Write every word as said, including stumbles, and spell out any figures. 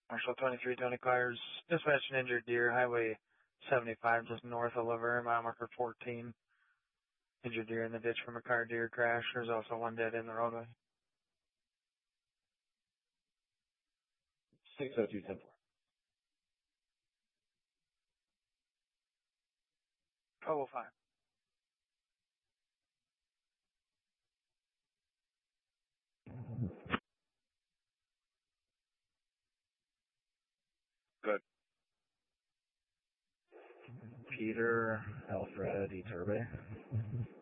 Marshall twenty-three, Tony Cars. Dispatch an injured deer, Highway seventy-five, just north of Laverne, mile marker fourteen. Injured deer in the ditch from a car deer crash. There's also one dead in the roadway. six oh two, ten four. twelve oh five. Good. Peter, Alfred, Iturbe.